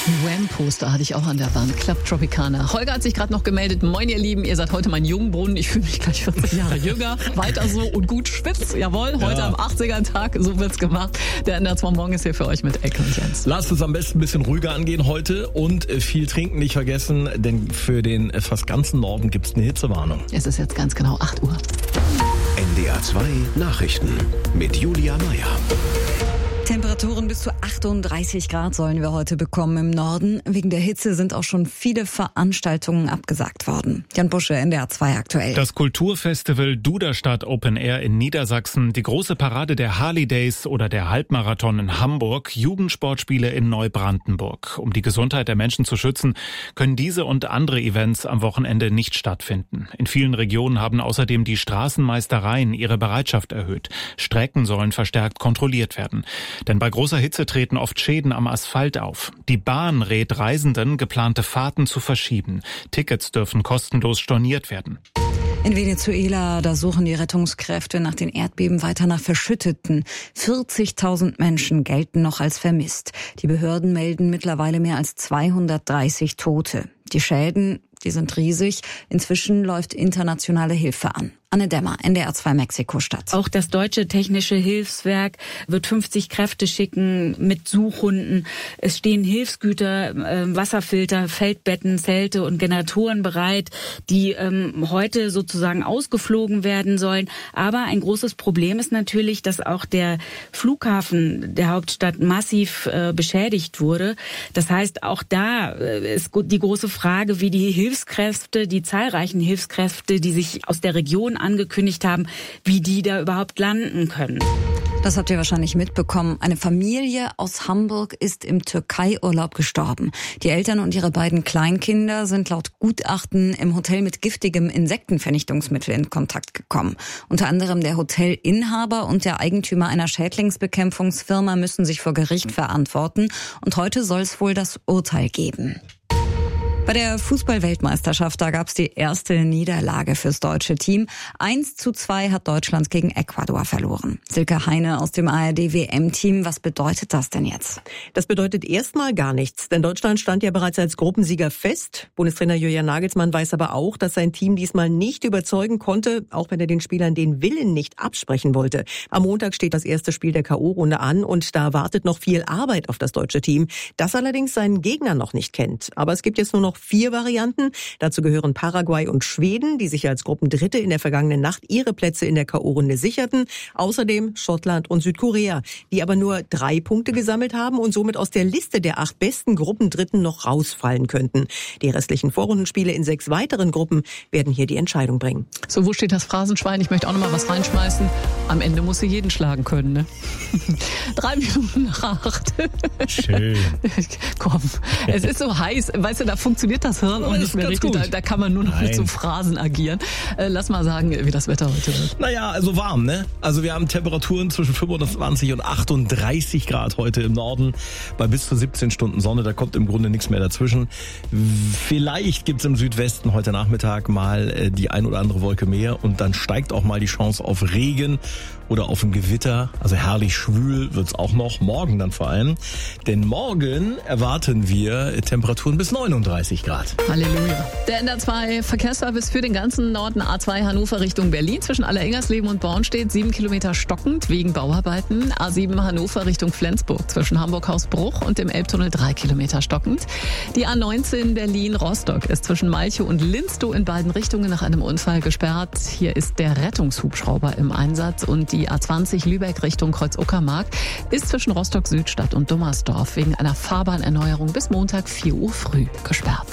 Wham-Poster hatte ich auch an der Wand. Club Tropicana. Holger hat sich gerade noch gemeldet. Moin, ihr Lieben, ihr seid heute mein Jungbrunnen. Ich fühle mich gleich 40 Jahre jünger. Weiter so und gut spitz. Jawohl, heute am 80er-Tag. So wird's gemacht. Der NDR2 Morgen ist hier für euch mit Elke und Jens. Lasst es am besten ein bisschen ruhiger angehen heute und viel trinken nicht vergessen, denn für den fast ganzen Norden gibt's eine Hitzewarnung. Es ist jetzt ganz genau 8 Uhr. NDR2 Nachrichten mit Julia Meyer. Temperaturen bis zu 38 Grad sollen wir heute bekommen im Norden. Wegen der Hitze sind auch schon viele Veranstaltungen abgesagt worden. Jan Busche, NDR2 aktuell. Das Kulturfestival Duderstadt Open Air in Niedersachsen, die große Parade der Harley Days oder der Halbmarathon in Hamburg, Jugendsportspiele in Neubrandenburg. Um die Gesundheit der Menschen zu schützen, können diese und andere Events am Wochenende nicht stattfinden. In vielen Regionen haben außerdem die Straßenmeistereien ihre Bereitschaft erhöht. Strecken sollen verstärkt kontrolliert werden. Denn bei großer Hitze treten oft Schäden am Asphalt auf. Die Bahn rät Reisenden, geplante Fahrten zu verschieben. Tickets dürfen kostenlos storniert werden. In Venezuela, da suchen die Rettungskräfte nach den Erdbeben weiter nach Verschütteten. 40.000 Menschen gelten noch als vermisst. Die Behörden melden mittlerweile mehr als 230 Tote. Die Schäden, die sind riesig. Inzwischen läuft internationale Hilfe an. Anne Dämmer, NDR2 Mexiko-Stadt. Auch das Deutsche Technische Hilfswerk wird 50 Kräfte schicken mit Suchhunden. Es stehen Hilfsgüter, Wasserfilter, Feldbetten, Zelte und Generatoren bereit, die heute sozusagen ausgeflogen werden sollen. Aber ein großes Problem ist natürlich, dass auch der Flughafen der Hauptstadt massiv beschädigt wurde. Das heißt, auch da ist die große Frage, wie die Hilfskräfte, die zahlreichen Hilfskräfte, die sich aus der Region angekündigt haben, wie die da überhaupt landen können. Das habt ihr wahrscheinlich mitbekommen. Eine Familie aus Hamburg ist im Türkei-Urlaub gestorben. Die Eltern und ihre beiden Kleinkinder sind laut Gutachten im Hotel mit giftigem Insektenvernichtungsmittel in Kontakt gekommen. Unter anderem der Hotelinhaber und der Eigentümer einer Schädlingsbekämpfungsfirma müssen sich vor Gericht verantworten. Und heute soll es wohl das Urteil geben. Bei der Fußball-Weltmeisterschaft, da gab es die erste Niederlage fürs deutsche Team. 1:2 hat Deutschland gegen Ecuador verloren. Silke Heine aus dem ARD-WM-Team, was bedeutet das denn jetzt? Das bedeutet erstmal gar nichts, denn Deutschland stand ja bereits als Gruppensieger fest. Bundestrainer Julian Nagelsmann weiß aber auch, dass sein Team diesmal nicht überzeugen konnte, auch wenn er den Spielern den Willen nicht absprechen wollte. Am Montag steht das erste Spiel der K.O.-Runde an und da wartet noch viel Arbeit auf das deutsche Team, das allerdings seinen Gegner noch nicht kennt. Aber es gibt jetzt nur noch 4 Varianten. Dazu gehören Paraguay und Schweden, die sich als Gruppendritte in der vergangenen Nacht ihre Plätze in der K.O.-Runde sicherten. Außerdem Schottland und Südkorea, die aber nur 3 Punkte gesammelt haben und somit aus der Liste der 8 besten Gruppendritten noch rausfallen könnten. Die restlichen Vorrundenspiele in 6 weiteren Gruppen werden hier die Entscheidung bringen. So, wo steht das Phrasenschwein? Ich möchte auch noch mal was reinschmeißen. Am Ende muss sie jeden schlagen können, ne? 3 Minuten nach 8. Schön. Komm, es ist so heiß. Weißt du, da funktioniert das Hirn auch nicht mehr richtig. Da kann man nur noch mit so Phrasen agieren. Lass mal sagen, wie das Wetter heute wird. Naja, also warm, ne? Also wir haben Temperaturen zwischen 25 und 38 Grad heute im Norden. Bei bis zu 17 Stunden Sonne, da kommt im Grunde nichts mehr dazwischen. Vielleicht gibt's im Südwesten heute Nachmittag mal die ein oder andere Wolke mehr und dann steigt auch mal die Chance auf Regen oder auf ein Gewitter. Also herrlich schwül wird's auch noch, morgen dann vor allem. Denn morgen erwarten wir Temperaturen bis 39 Grad. Halleluja. Der NDR2 Verkehrsservice für den ganzen Norden, A2 Hannover Richtung Berlin. Zwischen Allerengersleben und Bornstedt 7 Kilometer stockend wegen Bauarbeiten. A7 Hannover Richtung Flensburg zwischen Hamburg-Hausbruch und dem Elbtunnel 3 Kilometer stockend. Die A19 Berlin-Rostock ist zwischen Malchow und Linstow in beiden Richtungen nach einem Unfall gesperrt. Hier ist der Rettungshubschrauber im Einsatz und die A20 Lübeck Richtung Kreuz-Uckermark ist zwischen Rostock-Südstadt und Dummersdorf wegen einer Fahrbahnerneuerung bis Montag 4 Uhr früh gesperrt.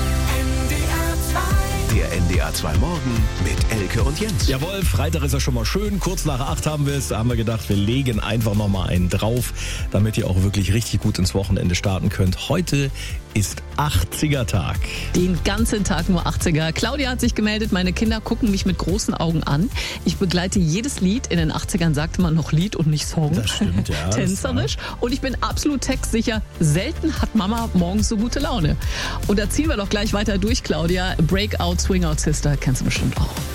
Der NDR2 Morgen mit Elke und Jens. Jawohl, Freitag ist ja schon mal schön. Kurz nach 8 haben wir es. Da haben wir gedacht, wir legen einfach noch mal einen drauf, damit ihr auch wirklich richtig gut ins Wochenende starten könnt. Heute ist 80er-Tag. Den ganzen Tag nur 80er. Claudia hat sich gemeldet, meine Kinder gucken mich mit großen Augen an. Ich begleite jedes Lied. In den 80ern sagte man noch Lied und nicht Song. Das stimmt, ja. Tänzerisch. Und ich bin absolut textsicher. Selten hat Mama morgens so gute Laune. Und da ziehen wir doch gleich weiter durch, Claudia. Breakout, Swing Out Sister, kennst du bestimmt auch.